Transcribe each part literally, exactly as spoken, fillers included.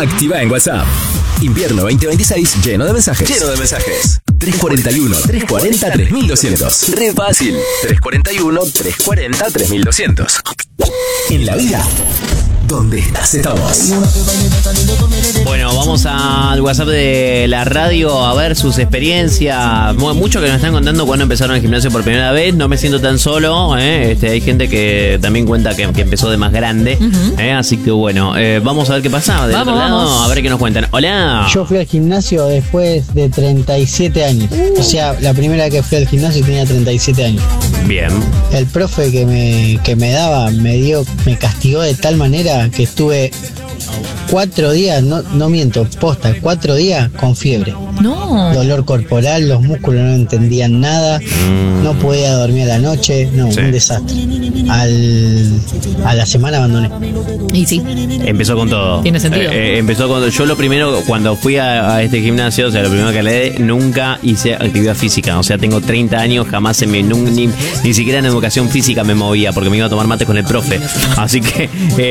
Activa en WhatsApp. Invierno veinte veintiséis lleno de mensajes. Lleno de mensajes. tres cuarenta y uno, tres cuarenta, tres mil doscientos. Re fácil. tres cuarenta y uno, tres cuarenta, tres mil doscientos. En la vida, donde estás, estamos. Bueno, vamos al WhatsApp de la radio a ver sus experiencias. Muchos que nos están contando cuando empezaron el gimnasio por primera vez. No me siento tan solo, ¿eh? este, hay gente que también cuenta que, que empezó de más grande, uh-huh. ¿eh? Así que bueno, eh, vamos a ver qué pasa. Del vamos, otro lado, vamos. A ver qué nos cuentan. Hola. Yo fui al gimnasio después de treinta y siete años. O sea, la primera vez que fui al gimnasio tenía treinta y siete años. Bien. El profe que me, que me daba me dio, me castigó de tal manera que estuve cuatro días, no, no miento, posta, cuatro días con fiebre. No. Dolor corporal, los músculos no entendían nada, mm. no podía dormir a la noche, no, sí. un desastre. Al, a la semana abandoné. Y sí. Empezó con todo. Tiene sentido. Eh, eh, empezó con yo lo primero, cuando fui a, a este gimnasio, o sea, lo primero que le nunca hice actividad física. O sea, tengo treinta años, jamás se me, ni, ni siquiera en educación física me movía, porque me iba a tomar mates con el profe. Así que,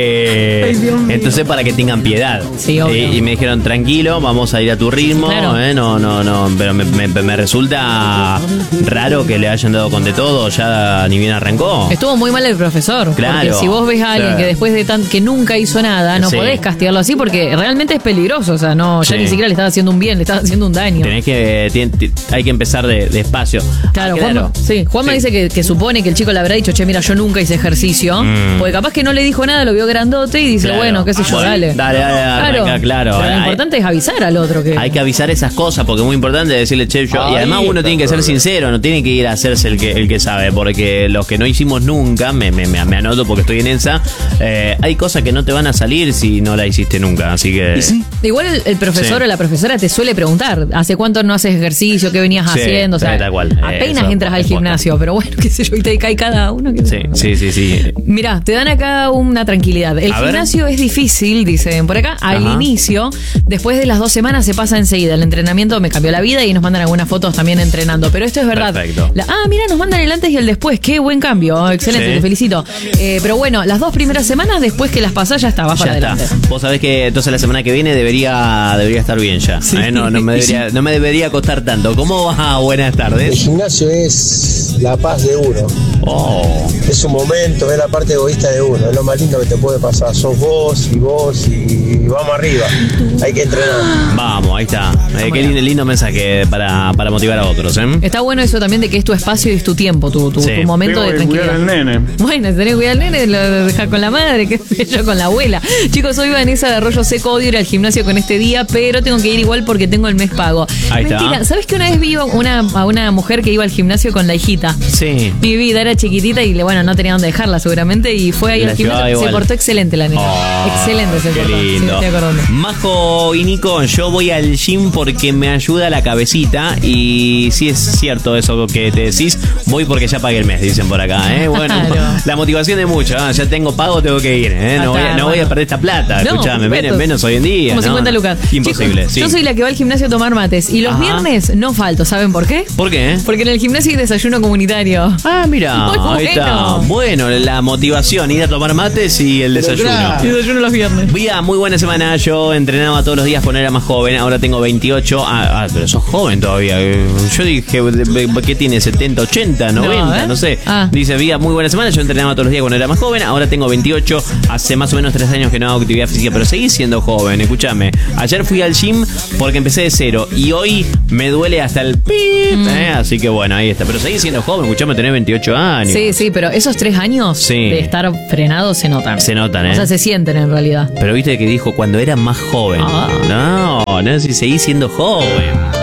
eh, Ay, entonces para que tengan piedad. Sí, obvio. Eh, y me dijeron, tranquilo, vamos a ir a tu ritmo. Claro. Eh, no, no, no, pero me, me, me resulta raro que le hayan dado con de todo, ya ni bien arrancó. Estuvo muy mal el profesor. Claro. Porque si vos ves a alguien sí. que después de tan que nunca hizo nada, no sí. podés castigarlo así porque realmente es peligroso. O sea, no, ya sí. ni siquiera le estás haciendo un bien, le estás haciendo un daño. Tenés que, tien, tien, hay que empezar de, despacio. Claro, ah, Juanma, sí. Juanma sí. dice que, que supone que el chico le habrá dicho, che, mira, yo nunca hice ejercicio. Mm. Porque capaz que no le dijo nada, lo vio grandote y dice, claro. bueno, qué sé yo, bueno, dale. Dale, dale, dale, claro. Acá, claro. Pero lo hay, importante es avisar al otro que. Hay que avisar esas cosas porque es muy importante decirle, che, yo. Ay, y además uno tiene que ser sincero, no tiene que ir a hacerse el que, el que sabe, porque los que no hicimos nunca, me, me, me, me anoto porque estoy en esa, eh, hay cosas que no te van a salir si no la hiciste nunca, así que... ¿Y sí? Igual el, el profesor sí. o la profesora te suele preguntar, ¿hace cuánto no haces ejercicio? ¿Qué venías sí, haciendo? O sea, tal cual. apenas Eso, entras al gimnasio, pero bueno, qué sé yo, y te cae cada uno. Que sí, sí, sí, sí. Mirá, te dan acá una tranquilidad. El a gimnasio ver. es difícil, dicen por acá, al Ajá. inicio, después de las dos semanas se pasa enseguida. El entrenamiento me cambió la vida y nos mandan algunas fotos también entrenando, pero esto es verdad. Perfecto. La, ah, mira, nos mandan el antes y el después, qué buen cambio, excelente, sí. te felicito. Eh, pero bueno, las dos primeras semanas, después que las pasás, ya está, vas para adelante. Vos sabés que entonces la semana que viene debería debería estar bien ya. Sí. ¿eh? No, no, me debería, no me debería costar tanto. ¿Cómo va? Buenas tardes. El gimnasio es la paz de uno. Oh. Es un momento, es la parte egoísta de uno. Es lo más lindo que te puede pasar. Sos vos y vos y vamos arriba. Hay que entrenar. Vamos, ahí está. Eh, qué lindo, lindo mensaje para, para motivar a otros. ¿eh? Está bueno eso también de que es tu espacio y es tu tiempo, tu, tu, sí. tu momento Tengo de tranquilidad. Cuidar al nene. Bueno, tenés que cuidar al nene, lo dejar con la madre, qué sé yo, con la abuela. Chicos, soy Vanessa de Arroyo Seco, odio ir al gimnasio con este día, pero tengo que ir igual porque tengo el mes pago. Ahí Mentira, está. ¿sabes que una vez vi una, a una mujer que iba al gimnasio con la hijita? Sí. Mi vida era chiquitita y bueno, no tenía dónde dejarla seguramente y fue ahí la al gimnasio. Se portó excelente la nena. Oh, excelente se qué portó. Lindo. Sí, estoy acordando. Majo y Nico, yo voy al gym porque me ayuda la cabecita y sí es cierto eso que te decís, voy porque ya pagué el mes, dicen por acá, ¿eh? Bueno, claro. La motivación es mucha, ¿eh? Ya tengo pago, tengo que ir, ¿eh? No, voy, a, no voy a perder esta plata, no, escúchame, menos, menos hoy en día. Como ¿no? cincuenta lucas. Imposible, Chicos, sí. Yo soy la que va al gimnasio a tomar mates y los Ajá. viernes no falto, ¿saben por qué? ¿Por qué? Porque en el gimnasio hay desayuno comunitario. Ah, mira, Muy ahí bueno. está. Bueno, la motivación, ir a tomar mates y el desayuno. Y desayuno los viernes. Vía, muy buena semana. Yo entrenaba todos los días cuando era más joven. Ahora tengo veintiocho. Ah, ah pero sos joven todavía. Yo dije, ¿qué tiene? ¿setenta, ochenta, noventa? No, ¿eh? no sé. Ah. Dice, Vía, muy buena semana. Yo entrenaba todos los días cuando era más joven. Ahora tengo veintiocho. Hace más o menos tres años que no hago actividad física, pero seguí siendo joven. Escúchame. Ayer fui al gym porque empecé de cero. Y hoy me duele hasta el pip. Mm. ¿eh? Así que bueno, ahí está. Pero seguí siendo joven. Escuchame, tenés veintiocho años. Sí, sí, pero esos tres años sí. de estar frenado se notan. Se notan, ¿eh? O sea, se sienten en realidad. Pero viste que dijo cuando era más joven. Ah. No, no, si seguí siendo joven.